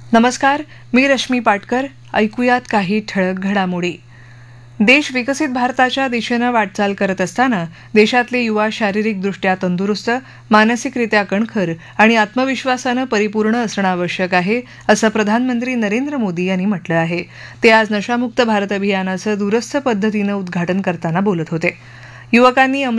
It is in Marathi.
नमस्कार, मी रश्मी पाटकर. ऐकूयात काही ठळक घडामोडी. देश विकसित भारताच्या दिशेनं वाटचाल करत असताना देशातले युवा शारीरिकदृष्ट्या तंदुरुस्त, मानसिकरित्या कणखर आणि आत्मविश्वासानं परिपूर्ण असणं आवश्यक आहे, असं प्रधानमंत्री नरेंद्र मोदी यांनी म्हटलं आहे. ते आज नशामुक्त भारत अभियानाचं दूरस्थ पद्धतीनं उद्घाटन करताना बोलत होते. युवकांनी